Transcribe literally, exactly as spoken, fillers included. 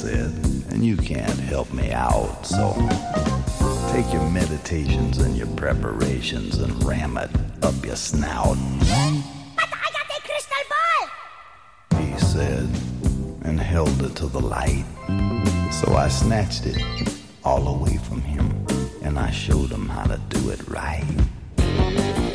said, and you can't help me out, so take your meditations and your preparations and ram it up your snout. But I got a crystal ball, he said, and held it to the light. So I snatched it all away from him, and I showed him how to do it right.